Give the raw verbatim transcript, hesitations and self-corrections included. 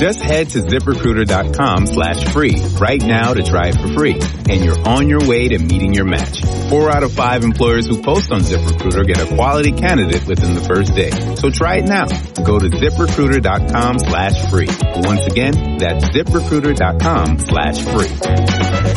Just head to ZipRecruiter.com slash free right now to try it for free. And you're on your way to meeting your match. Four out of five employers who post on ZipRecruiter get a quality candidate within the first day. So try it now. Go to ZipRecruiter.com slash free. Once again, that's ZipRecruiter.com slash free.